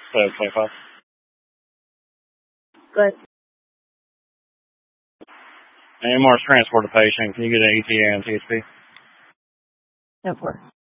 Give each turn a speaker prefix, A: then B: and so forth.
A: So 25.
B: Good.
A: And more transport a patient. Can you get an ETA and THP?
B: No, 4.